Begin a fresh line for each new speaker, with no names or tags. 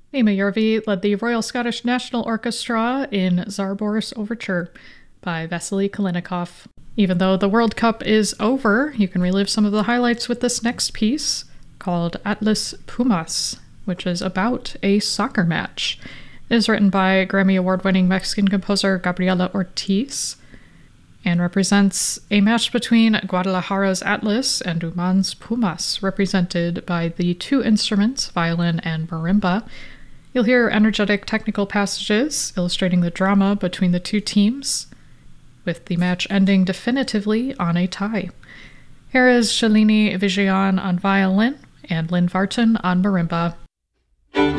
Mima Järvi led the Royal Scottish National Orchestra in Czarborys Overture by Vasily Kalinikov. Even though the World Cup is over, you can relive some of the highlights with this next piece called Atlas Pumas, which is about a soccer match. It is written by Grammy Award-winning Mexican composer Gabriela Ortiz and represents a match between Guadalajara's Atlas and Uman's Pumas, represented by the two instruments, violin and marimba. You'll hear energetic technical passages illustrating the drama between the two teams, with the match ending definitively on a tie. Here is Shalini Vijayan on violin and Lynn Vartan on marimba.